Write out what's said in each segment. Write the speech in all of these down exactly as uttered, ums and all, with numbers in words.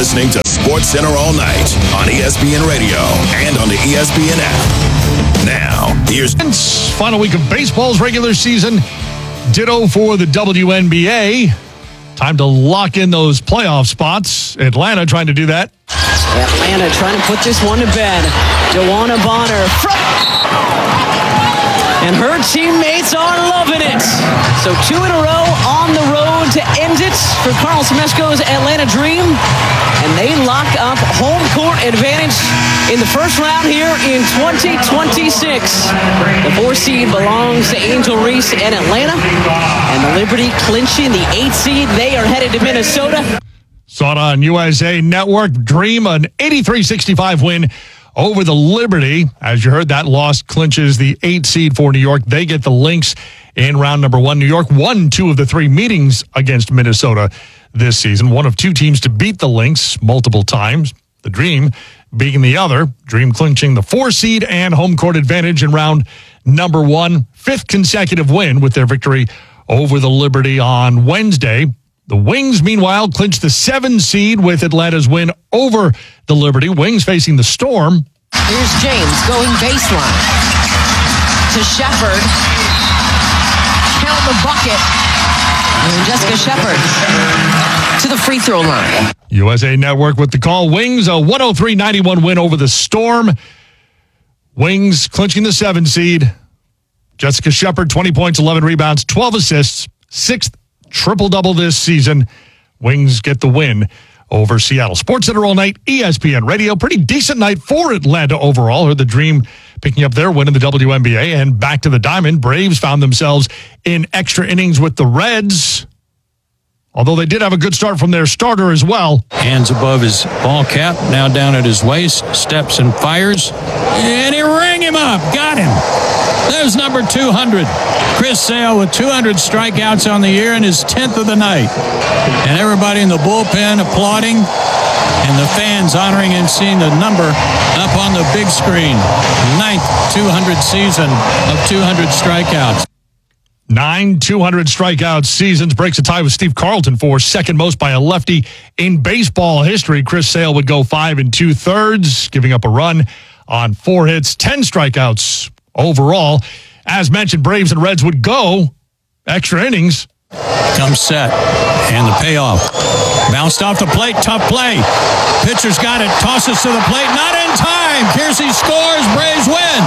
listening to Sports Center all night on E S P N Radio and on the E S P N app. Now, here's... Final week of baseball's regular season. Ditto for the W N B A. Time to lock in those playoff spots. Atlanta trying to do that. Atlanta trying to put this one to bed. DeWanna Bonner from... And her teammates are loving it. So two in a row on the road to end it for Carl Semesco's Atlanta Dream. And they lock up home court advantage in the first round here in twenty twenty-six. The four seed belongs to Angel Reese and Atlanta. And the Liberty clinching the eight seed. They are headed to Minnesota. Saw it on U S A Network. Dream an eighty-three sixty-five win over the Liberty. As you heard, that loss clinches the eight seed for New York. They get the Lynx in round number one. New York won two of the three meetings against Minnesota this season. One of two teams to beat the Lynx multiple times. The Dream beating the other. Dream clinching the four seed and home court advantage in round number one. Fifth consecutive win with their victory over the Liberty on Wednesday. The Wings, meanwhile, clinched the seven seed with Atlanta's win over the Liberty. Wings facing the Storm. Here's James going baseline to Shepard. Count the bucket. And Jessica Shepard to the free throw line. U S A Network with the call. Wings, a one oh three ninety-one win over the Storm. Wings clinching the seven seed. Jessica Shepard, twenty points, eleven rebounds, twelve assists, sixth triple-double this season. Wings get the win over Seattle. Sports Center all night, E S P N Radio. Pretty decent night for Atlanta overall. Heard the Dream picking up their win in the W N B A. And back to the Diamond. Braves found themselves in extra innings with the Reds. Although they did have a good start from their starter as well. Hands above his ball cap, now down at his waist, steps and fires. And he rang him up. Got him. There's number two hundred. Chris Sale with two hundred strikeouts on the year and his tenth of the night. And everybody in the bullpen applauding. And the fans honoring him, seeing the number up on the big screen. Ninth two hundred season of two hundred strikeouts. Nine two hundred strikeout seasons, breaks a tie with Steve Carlton for second most by a lefty in baseball history. Chris Sale would go five and two thirds, giving up a run on four hits, ten strikeouts overall. As mentioned, Braves and Reds would go extra innings. Comes set, and the payoff. Bounced off the plate, tough play. Pitcher's got it, tosses to the plate, not in time. Kiersey scores, Braves win.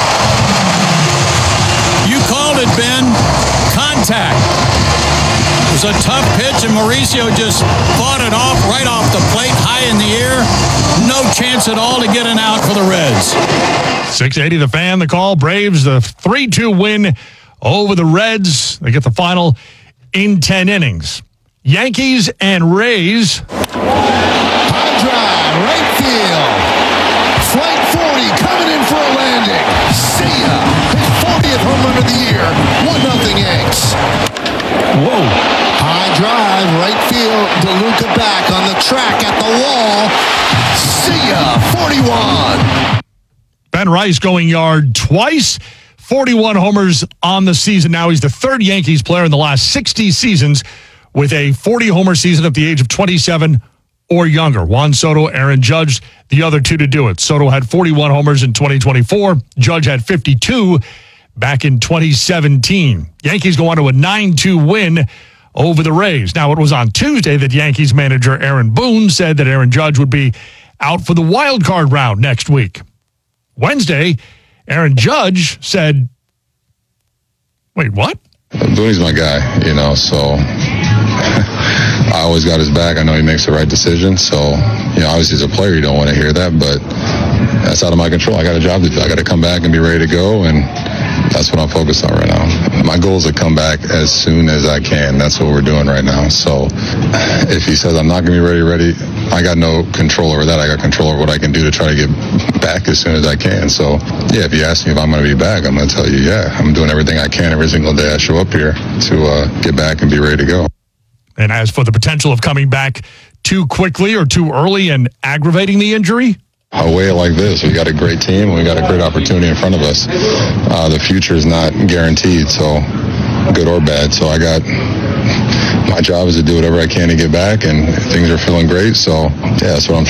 You called it, Ben. Contact. It was a tough pitch, and Mauricio just fought it off right off the plate, high in the air. No chance at all to get an out for the Reds. six eighty The Fan, the call. Braves, the three two win over the Reds. They get the final in ten innings. Yankees and Rays. High drive, right field. Flight forty coming in for a landing. See ya. His fortieth home run of the year. one nothing Yanks. Whoa. High drive, right field. DeLuca back on the track at the wall. See ya. forty-one. Ben Rice going yard twice. forty-one homers on the season. Now he's the third Yankees player in the last sixty seasons with a forty-homer season at the age of twenty-seven or younger. Juan Soto, Aaron Judge, the other two to do it. Soto had forty-one homers in twenty twenty-four. Judge had fifty-two back in twenty seventeen. Yankees go on to a nine two win over the Rays. Now, it was on Tuesday that Yankees manager Aaron Boone said that Aaron Judge would be out for the wild card round next week. Wednesday, Aaron Judge said, wait, what? Boone's my guy, you know, so I always got his back. I know he makes the right decision. So, you know, obviously as a player, you don't want to hear that, but that's out of my control. I got a job to do. I got to come back and be ready to go, and that's what I'm focused on right now. My goal is to come back as soon as I can. That's what we're doing right now. So if he says I'm not going to be ready, ready, I got no control over that. I got control over what I can do to try to get back as soon as I can. So, yeah, if you ask me if I'm going to be back, I'm going to tell you, yeah, I'm doing everything I can every single day I show up here to uh, get back and be ready to go. And as for the potential of coming back too quickly or too early and aggravating the injury? A way like this, we got a great team, we got a great opportunity in front of us. Uh, the future is not guaranteed, so good or bad. So I got my job is to do whatever I can to get back, and things are feeling great. So, yeah, that's what I'm